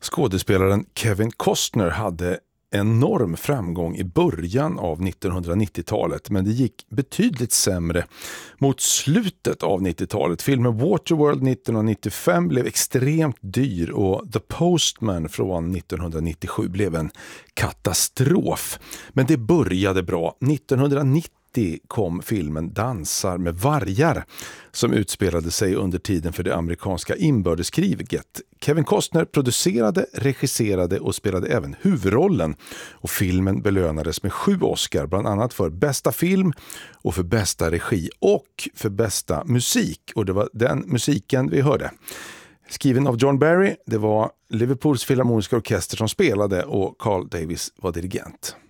Skådespelaren Kevin Costner hade enorm framgång i början av 1990-talet, men det gick betydligt sämre mot slutet av 90-talet. Filmen Waterworld 1995 blev extremt dyr och The Postman från 1997 blev en katastrof. Men det började bra. 1990 kom filmen Dansar med vargar som utspelade sig under tiden för det amerikanska inbördeskriget. Kevin Costner producerade, regisserade och spelade även huvudrollen och filmen belönades med 7 Oscar, bland annat för bästa film och för bästa regi och för bästa musik, och det var den musiken vi hörde. Skriven av John Barry, det var Liverpools Filharmoniska orkester som spelade och Carl Davis var dirigent.